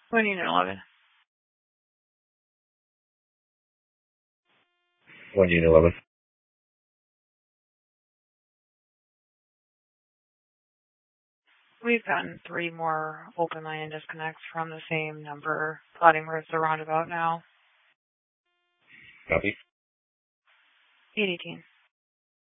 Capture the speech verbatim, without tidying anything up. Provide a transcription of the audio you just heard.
One unit eleven. One unit eleven. We've gotten three more open line and disconnects from the same number, plotting where it's the roundabout now. Copy. eight eighteen.